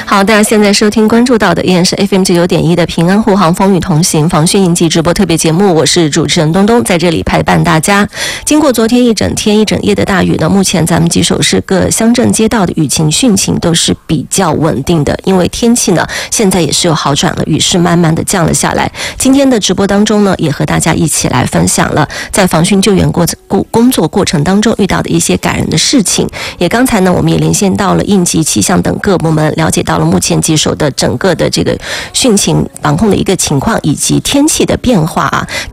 好，大家现在收听关注到的依然是 FM99.1 的平安护航风雨同行防汛应急直播特别节目，我是主持人东东，在这里陪伴大家。经过昨天一整天一整夜的大雨呢，目前咱们几首市各乡镇街道的雨情汛情都是比较稳定的，因为天气呢现在也是有好转了，雨势慢慢的降了下来。今天的直播当中呢，也和大家一起来分享了在防汛救援工作过程当中遇到的一些感人的事情。也刚才呢，我们也连线到了应急气象等各部门，了解到了目前棘手的整个的这个汛情防控的一个情况以及天气的变化啊。